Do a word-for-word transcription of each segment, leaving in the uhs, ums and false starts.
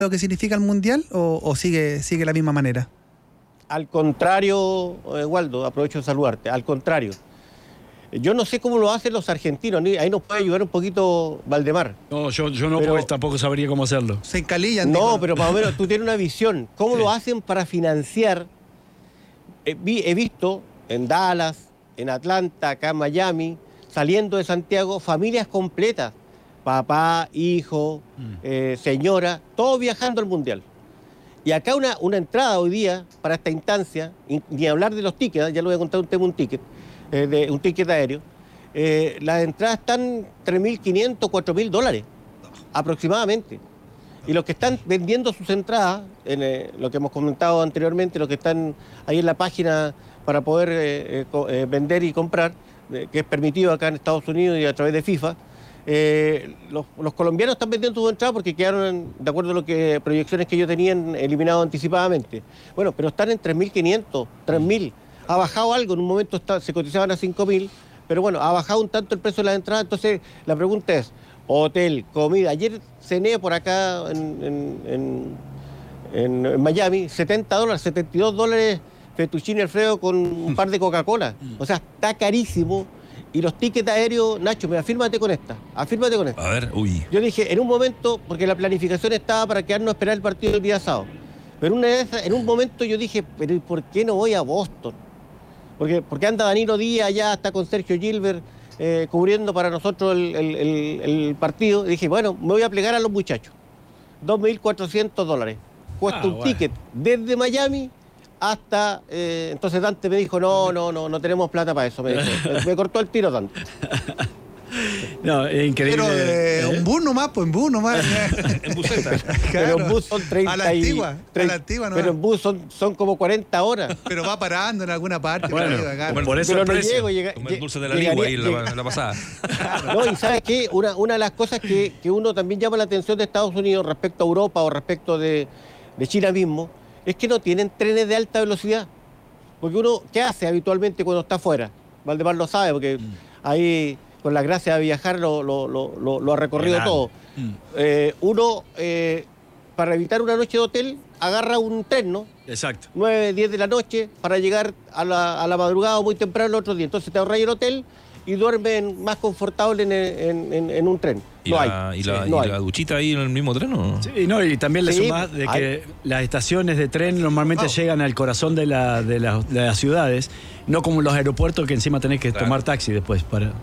lo que significa el Mundial o, o sigue, sigue de la misma manera? Al contrario, eh, Waldo, aprovecho de saludarte, al contrario. Yo no sé cómo lo hacen los argentinos, ahí nos puede ayudar un poquito Valdemar. No, yo, yo no, pero, pues tampoco sabría cómo hacerlo. Se encalillan. No, digo. pero más o menos tú tienes una visión. ¿Cómo sí. lo hacen para financiar? Eh, vi, he visto en Dallas, en Atlanta, acá en Miami, saliendo de Santiago, familias completas. Papá, hijo, mm. eh, señora, todos viajando al Mundial. Y acá una, una entrada hoy día para esta instancia, ni hablar de los tickets, ya lo voy a contar un tema, un ticket. Eh, de un ticket aéreo, eh, las entradas están tres mil quinientos, cuatro mil dólares aproximadamente. Y los que están vendiendo sus entradas, en, eh, lo que hemos comentado anteriormente, los que están ahí en la página para poder eh, eh, vender y comprar, eh, que es permitido acá en Estados Unidos y a través de FIFA, eh, los, los colombianos están vendiendo sus entradas porque quedaron, de acuerdo a lo que proyecciones que ellos tenían, eliminados anticipadamente. Bueno, pero están en tres mil quinientos, tres mil. Ha bajado algo, en un momento está, se cotizaban a cinco mil, pero bueno, ha bajado un tanto el precio de las entradas. Entonces, la pregunta es, hotel, comida. Ayer cené por acá en, en, en, en Miami, setenta dólares, setenta y dos dólares fettuccine Alfredo con un par de Coca-Cola. O sea, está carísimo. Y los tickets aéreos, Nacho, mira, afírmate con esta, afírmate con esta. A ver, uy. Yo dije, en un momento, porque la planificación estaba para quedarnos a esperar el partido del día sábado, pero una vez, en un momento yo dije, pero ¿por qué no voy a Boston? Porque, porque anda Danilo Díaz allá, está con Sergio Gilbert eh, cubriendo para nosotros el, el, el, el partido. Y dije, bueno, me voy a plegar a los muchachos. dos mil cuatrocientos dólares. Cuesta ah, un bueno. ticket desde Miami hasta... Eh, entonces Dante me dijo, no, no, no, no tenemos plata para eso. Me, dijo, me, me cortó el tiro Dante. No, es increíble. Pero eh, un bus nomás, pues en bus nomás. En buseta. Pero en bus son treinta. A la antigua, y, treinta, a la antigua, ¿no? Pero en bus son, son como cuarenta horas. Pero va parando en alguna parte. Bueno, acá. por eso pero el no precio. llego, llega, Como el dulce de la llegaría, ligua ahí llega, la, la pasada. No, y ¿sabes qué? Una, una de las cosas que, que uno también llama la atención de Estados Unidos respecto a Europa o respecto de, de China mismo, es que no tienen trenes de alta velocidad. Porque uno, ¿qué hace habitualmente cuando está afuera? Valdemar lo sabe, porque mm. ahí... con la gracia de viajar lo, lo, lo, lo ha recorrido Real. todo. Mm. Eh, uno, eh, para evitar una noche de hotel, agarra un tren, ¿no? Exacto. nueve, diez de la noche para llegar a la, a la madrugada o muy temprano el otro día. Entonces te ahorras el hotel y duermen más confortable en, en, en, en un tren. ¿Y, no la, hay. ¿y, la, sí, no ¿y hay. la duchita ahí en el mismo tren o no? Sí, no, y también le sí, sumás de que hay. las estaciones de tren normalmente oh. llegan al corazón de, la, de, la, de las ciudades, no como los aeropuertos que encima tenés que claro. tomar taxi después para...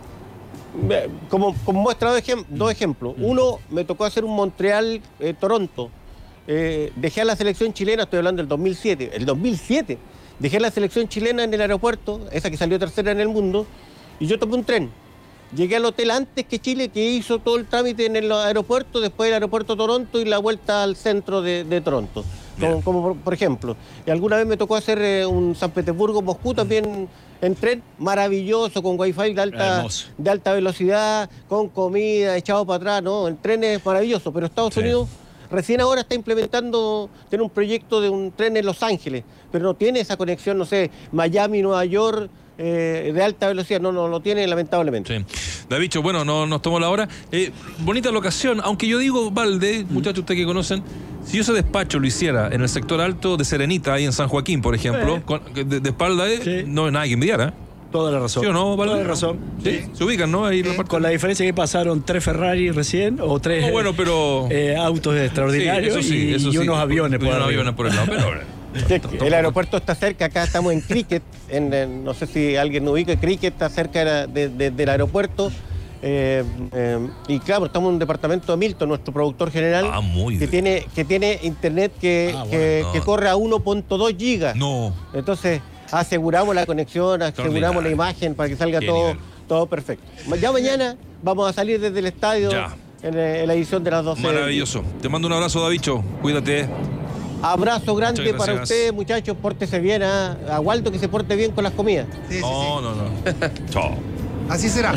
Como, como muestra dos, ejem dos ejemplos. Uno, me tocó hacer un Montreal-Toronto. Eh, dejé a la selección chilena, estoy hablando del dos mil siete. El dos mil siete. Dejé a la selección chilena en el aeropuerto, esa que salió tercera en el mundo, y yo tomé un tren. Llegué al hotel antes que Chile, que hizo todo el trámite en el aeropuerto, después el aeropuerto Toronto y la vuelta al centro de, de Toronto. Como, como por, por ejemplo. Y alguna vez me tocó hacer eh, un San Petersburgo-Moscú también en tren, maravilloso, con wifi de alta, de alta velocidad, con comida, echado para atrás, ¿no? El tren es maravilloso, pero Estados sí. Unidos recién ahora está implementando, tiene un proyecto de un tren en Los Ángeles, pero no tiene esa conexión, no sé, Miami, Nueva York, eh, de alta velocidad, no, no lo tiene lamentablemente. Sí. Davicho, bueno, no, nos tomó la hora. Eh, bonita locación, aunque yo digo, Valde, mm. muchachos ustedes que conocen, si yo ese despacho lo hiciera en el sector alto de Serenita, ahí en San Joaquín, por ejemplo, eh. con, de, de espalda, eh, sí. no hay nada que envidiar, ¿eh? Toda la razón. ¿Sí o no, Valde? Toda la razón. ¿Sí? ¿Sí? Se ubican, ¿no? Ahí eh, la con la diferencia que pasaron tres Ferrari recién, o tres oh, bueno, pero... eh, autos extraordinarios sí, eso sí, eso y, sí. y unos aviones por, unos aviones por el lado. Pero, el aeropuerto está cerca, acá estamos en Cricket, en, en, no sé si alguien nos ubica, Cricket está cerca de, de, del aeropuerto. Eh, eh, y claro, estamos en un departamento de Milton, nuestro productor general, ah, muy que, tiene, que tiene internet que, ah, bueno, que, no. que corre a uno punto dos gigas. No. Entonces, aseguramos la conexión, aseguramos la imagen para que salga todo, todo perfecto. Ya mañana vamos a salir desde el estadio en, en la edición de las doce. Maravilloso. Te mando un abrazo, Davicho. Cuídate. Abrazo grande para ustedes, muchachos. Pórtese bien. ¿eh? A Waldo que se porte bien con las comidas. Sí, sí, no, sí. no, no. Chao. Así será.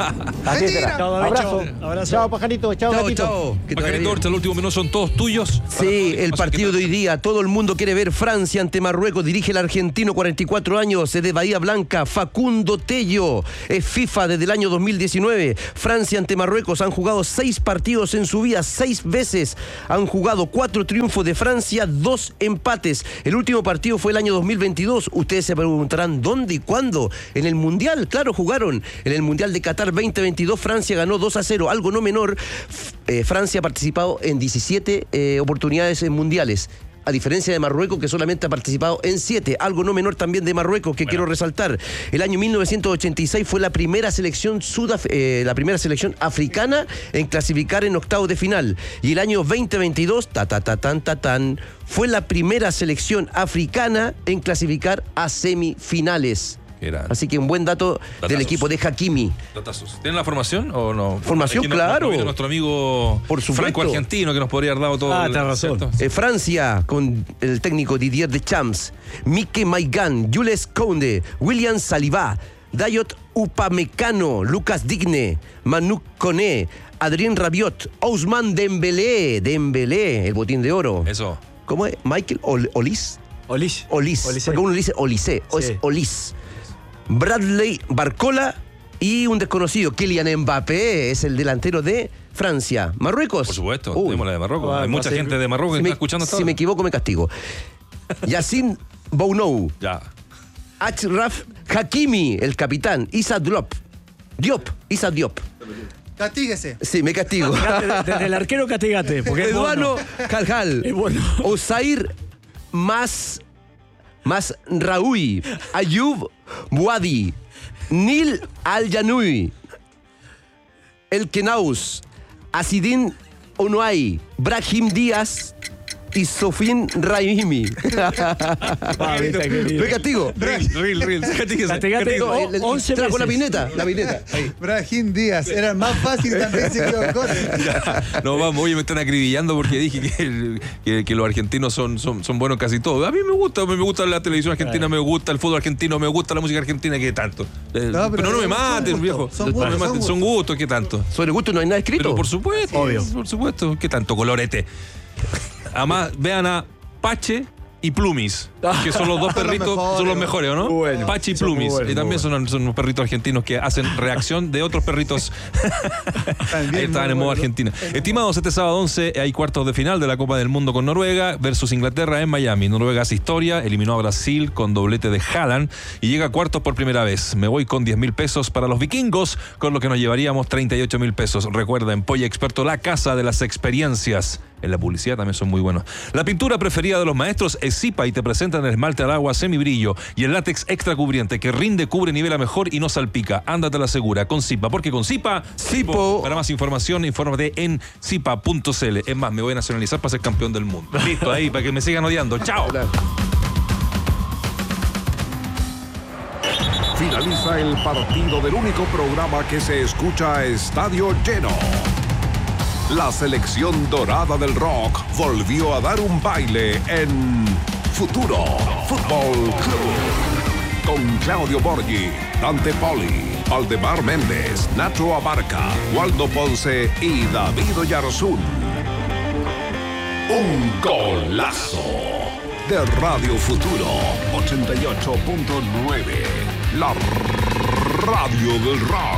Así será. Chao, David, Abrazo. chao. Abrazo. Chao, pajarito. Chao, Chao, gatito. chao. Que te vaya Pajarito bien. Orcha, el último minuto son todos tuyos. Sí, el partido de hoy día, todo el mundo quiere ver Francia ante Marruecos, dirige el argentino, cuarenta y cuatro años, es de Bahía Blanca, Facundo Tello, es FIFA desde el año dos mil diecinueve, Francia ante Marruecos, han jugado seis partidos en su vida, seis veces, han jugado cuatro triunfos de Francia, dos empates, el último partido fue el año dos mil veintidós, ustedes se preguntarán dónde y cuándo, en el Mundial, claro, jugaron, en el Mundial de Qatar veinte veintidós, Francia ganó dos a cero, algo no menor, eh, Francia ha participado en diecisiete eh, oportunidades en mundiales, a diferencia de Marruecos, que solamente ha participado en siete, algo no menor también de Marruecos, que bueno. quiero resaltar. El año mil novecientos ochenta y seis fue la primera selección sudaf eh, la primera selección africana en clasificar en octavos de final. Y el año veinte veintidós, ta ta ta tan ta tan, fue la primera selección africana en clasificar a semifinales. Así que un buen dato Datazos. Del equipo de Hakimi. Datazos. ¿Tienen la formación o no? Formación, nos, claro. Nos nuestro amigo Por franco-argentino que nos podría haber dado todo. Ah, el, tienes razón. Eh, Francia, con el técnico Didier Deschamps, Mike Maignan, Jules Koundé, William Saliba, Dayot Upamecano, Lucas Digne, Manu Koné, Adrien Rabiot, Ousmane Dembélé, Dembélé, el botín de oro. Eso. ¿Cómo es? Michael Ol Olis. Olis. Olis. Olis. Porque uno le dice Olise, o Sí. es Olis. Bradley Barcola y un desconocido, Kylian Mbappé, es el delantero de Francia. ¿Marruecos? Por supuesto, Uy. tenemos la de Marruecos. Ah, Hay mucha sí. gente de Marruecos Si que me, está escuchando hasta si me ahora. equivoco me castigo. Yassine Bounou, Ya. Achraf Hakimi, el capitán, Issa Diop. Diop, Issa Diop. Castíguese. Sí, me castigo. Desde el arquero castigate, porque es Eduardo bueno. Carjal. Es bueno. Osair Mas Mas Raoui, Ayub Bouadi, Nil Al-Janoui, El Kenaus, Asidin Onuai, Brahim Díaz y Sofín Raimi. Ah, viste, querido. ¿Me castigo? Real, real, real. Castíguese. Castigate Castíguese. o- El- el- once trajo la veces. pineta, la pineta. Ahí. Brahim Díaz. Era el más fácil también, se equivocó. Ya. No, vamos, oye, me están acribillando porque dije que, el- que, que los argentinos son, son, son buenos casi todos. A mí me gusta, me gusta la televisión argentina, me gusta el fútbol argentino, me gusta la música argentina, ¿qué tanto? Eh, No, pero, pero no me son maten, gustos, viejo. son No me gustos, maten, son son gustos, ¿qué tanto? Sobre gusto no hay nada escrito. Pero por supuesto, Obvio. por supuesto, ¿qué tanto colorete? Además, vean a Pache y Plumis, que son los dos Son los perritos, mejores, son los mejores, ¿o no? Bueno, Pache y son muy Plumis. buenos, y también muy son, son unos perritos argentinos que hacen reacción de otros perritos. También Ahí estaban en muy modo bueno. Argentina. Estimados, este sábado once hay cuartos de final de la Copa del Mundo con Noruega versus Inglaterra en Miami. Noruega hace historia, eliminó a Brasil con doblete de Haaland y llega a cuartos por primera vez. Me voy con diez mil pesos para los vikingos, con lo que nos llevaríamos treinta y ocho mil pesos. Recuerda, en Polla Experto, la casa de las experiencias. En la publicidad también son muy buenos. La pintura preferida de los maestros es Zipa y te presentan el esmalte al agua semibrillo y el látex extra cubriente que rinde, cubre, nivela mejor y no salpica. Ándate a la segura con Zipa, porque con Zipa, Zipo. Para más información, infórmate en zipa punto c l. Es más, me voy a nacionalizar para ser campeón del mundo. Listo, ahí, para que me sigan odiando. ¡Chao! Finaliza el partido del único programa que se escucha a estadio lleno. La selección dorada del rock volvió a dar un baile en Futuro Fútbol Club. Con Claudio Borghi, Dante Poli, Aldemar Méndez, Nacho Abarca, Waldo Ponce y David Oyarzún. Un golazo de Radio Futuro ochenta y ocho punto nueve. La radio del rock.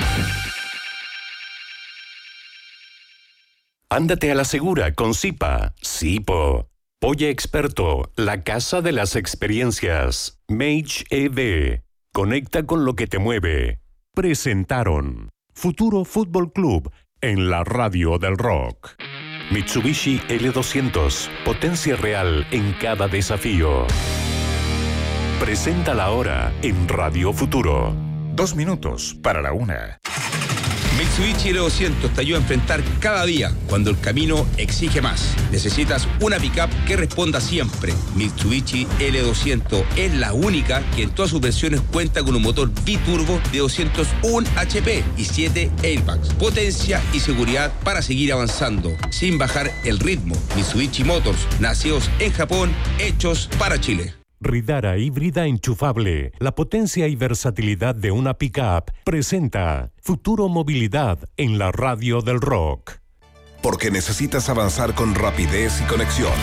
Ándate a la segura con Zipa. Zipo. Polla Experto, la casa de las experiencias. Mage E V. Conecta con lo que te mueve. Presentaron Futuro Fútbol Club en la radio del rock. Mitsubishi L doscientos. Potencia real en cada desafío. Presenta la hora en Radio Futuro. Dos minutos para la una. Mitsubishi L doscientos te ayuda a enfrentar cada día cuando el camino exige más. Necesitas una pickup que responda siempre. Mitsubishi L doscientos es la única que en todas sus versiones cuenta con un motor biturbo de doscientos uno H P y siete airbags. Potencia y seguridad para seguir avanzando sin bajar el ritmo. Mitsubishi Motors, nacidos en Japón, hechos para Chile. Ridara híbrida enchufable, la potencia y versatilidad de una pick-up, presenta Futuro Movilidad en la radio del rock. Porque necesitas avanzar con rapidez y conexión.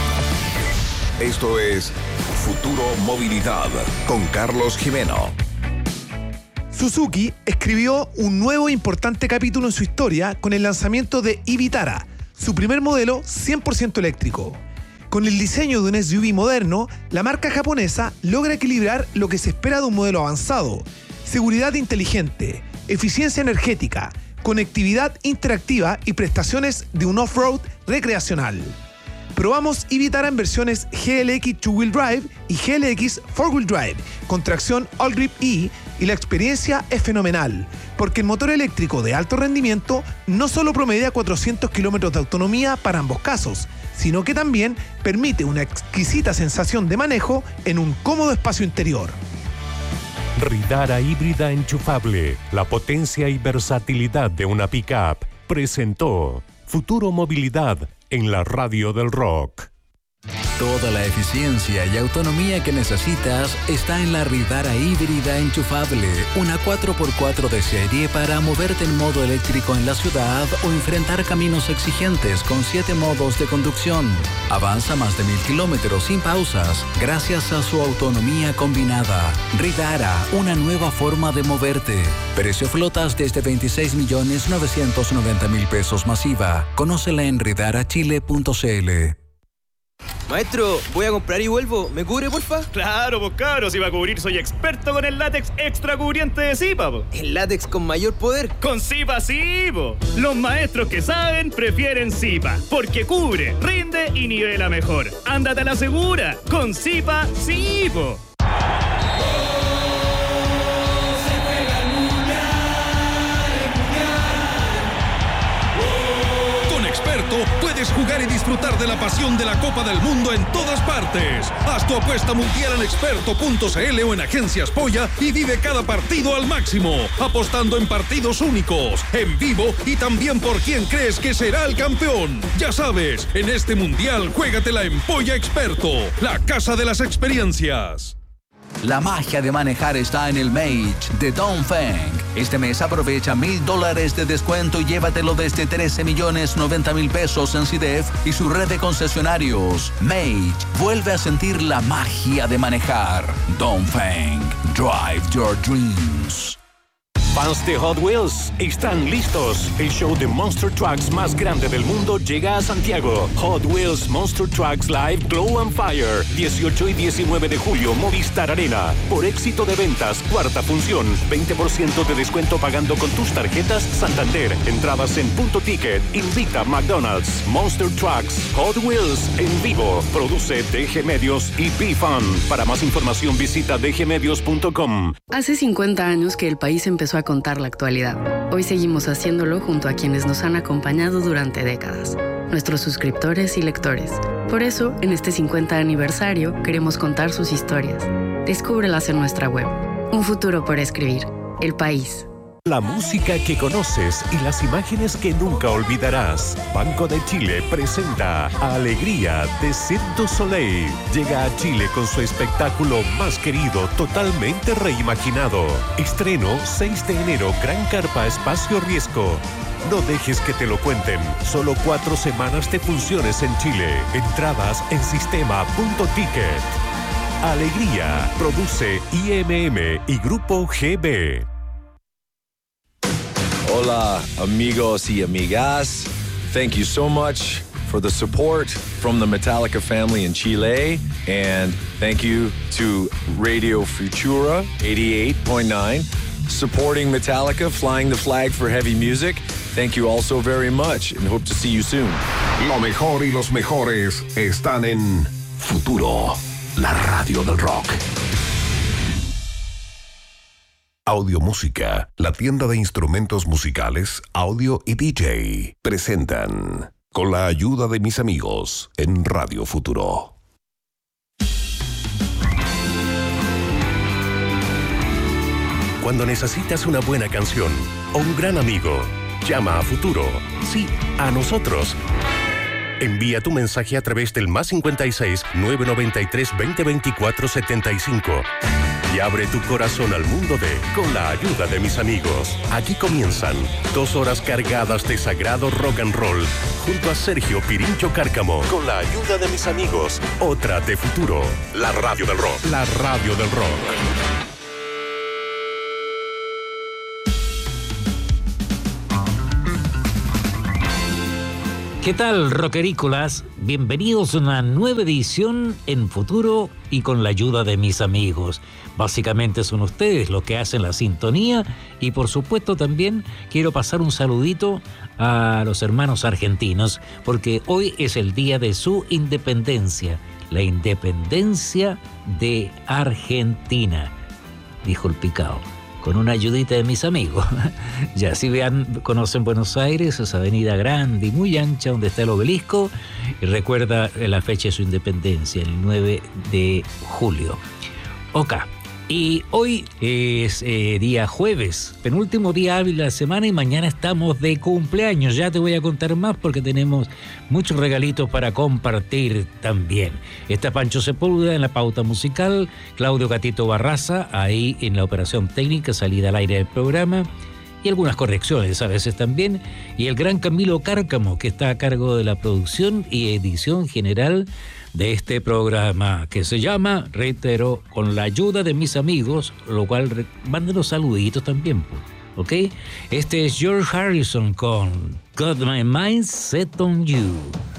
Esto es Futuro Movilidad con Carlos Jimeno. Suzuki escribió un nuevo importante capítulo en su historia con el lanzamiento de e-Vitara, su primer modelo cien por ciento eléctrico. Con el diseño de un S U V moderno, la marca japonesa logra equilibrar lo que se espera de un modelo avanzado: seguridad inteligente, eficiencia energética, conectividad interactiva y prestaciones de un off-road recreacional. Probamos e-Vitara en versiones G L X dos wheel drive y G L X four wheel drive con tracción All Grip E, y la experiencia es fenomenal, porque el motor eléctrico de alto rendimiento no solo promedia cuatrocientos kilómetros de autonomía para ambos casos, sino que también permite una exquisita sensación de manejo en un cómodo espacio interior. Ridara híbrida enchufable, la potencia y versatilidad de una pick-up, presentó Futuro Movilidad en la radio del rock. Toda la eficiencia y autonomía que necesitas está en la Ridara híbrida enchufable, una cuatro por cuatro de serie para moverte en modo eléctrico en la ciudad o enfrentar caminos exigentes con siete modos de conducción. Avanza más de mil kilómetros sin pausas gracias a su autonomía combinada. Ridara, una nueva forma de moverte. Precio flotas desde veintiséis millones novecientos noventa mil pesos masiva. Conócela en ridara chile punto c l. Maestro, voy a comprar y vuelvo. ¿Me cubre, porfa? Claro, pues cabros, si va a cubrir soy experto con el látex extra cubriente de Zipa, po. ¿El látex con mayor poder? Con Zipa sí, po. Los maestros que saben prefieren Zipa, porque cubre, rinde y nivela mejor. Ándate a la segura, con Zipa sí, po. Puedes jugar y disfrutar de la pasión de la Copa del Mundo en todas partes. Haz tu apuesta mundial en experto punto c l o en Agencias Polla y vive cada partido al máximo, apostando en partidos únicos, en vivo y también por quién crees que será el campeón. Ya sabes, en este mundial juégatela en Polla Experto, la casa de las experiencias. La magia de manejar está en el Mage de Dongfeng. Este mes aprovecha mil dólares de descuento y llévatelo desde trece millones noventa mil pesos en C I D E F y su red de concesionarios. Mage vuelve a sentir la magia de manejar. Dongfeng, drive your dreams. Fans de Hot Wheels están listos. El show de Monster Trucks más grande del mundo llega a Santiago. Hot Wheels Monster Trucks Live Glow and Fire. dieciocho y diecinueve de julio, Movistar Arena. Por éxito de ventas, cuarta función. veinte por ciento de descuento pagando con tus tarjetas Santander. Entradas en Punto Ticket. Invita McDonald's. Monster Trucks Hot Wheels en vivo. Produce D G Medios y B-Fun. Para más información visita d g medios punto com. Hace cincuenta años que el país empezó a contar la actualidad. Hoy seguimos haciéndolo junto a quienes nos han acompañado durante décadas, nuestros suscriptores y lectores. Por eso, en este cincuenta aniversario, queremos contar sus historias. Descúbrelas en nuestra web. Un futuro por escribir. El país. La música que conoces y las imágenes que nunca olvidarás. Banco de Chile presenta Alegría de Cirque du Soleil. Llega a Chile con su espectáculo más querido, totalmente reimaginado. Estreno seis de enero, Gran Carpa Espacio Riesgo. No dejes que te lo cuenten. Solo cuatro semanas de funciones en Chile. Entradas en sistema punto ticket. Alegría. Produce I M M y Grupo G B. Hola, amigos y amigas. Thank you so much for the support from the Metallica family in Chile. And thank you to Radio Futura eighty-eight point nine, supporting Metallica, flying the flag for heavy music. Thank you all so very much and hope to see you soon. Lo mejor y los mejores están en Futuro, la radio del rock. Audio Música, la tienda de instrumentos musicales, audio y D J, presentan, con la ayuda de mis amigos, en Radio Futuro. Cuando necesitas una buena canción o un gran amigo, llama a Futuro. Sí, a nosotros. Envía tu mensaje a través del más cincuenta y seis, novecientos noventa y tres, veinte veinticuatro, setenta y cinco. Y abre tu corazón al mundo de Con la ayuda de mis amigos. Aquí comienzan dos horas cargadas de sagrado rock and roll junto a Sergio Pirincho Cárcamo. Con la ayuda de mis amigos. Otra de futuro. La radio del rock. La radio del rock. ¿Qué tal, rockerícolas? Bienvenidos a una nueva edición en Futuro y con la ayuda de mis amigos. Básicamente son ustedes los que hacen la sintonía y por supuesto también quiero pasar un saludito a los hermanos argentinos porque hoy es el día de su independencia, la independencia de Argentina, dijo el picao. Con una ayudita de mis amigos. Ya si vean, conocen Buenos Aires, esa avenida grande y muy ancha donde está el obelisco, y recuerda la fecha de su independencia, el nueve de julio. Ok, y hoy es eh, día jueves, penúltimo día hábil de la semana y mañana estamos de cumpleaños. Ya te voy a contar más porque tenemos muchos regalitos para compartir también. Está Pancho Sepúlveda en la pauta musical, Claudio Gatito Barraza ahí en la operación técnica, salida al aire del programa y algunas correcciones a veces también, y el gran Camilo Cárcamo que está a cargo de la producción y edición general de este programa que se llama, reitero, Con la ayuda de mis amigos, lo cual manden los saluditos también, ¿ok? Este es George Harrison con Got My Mind Set on You.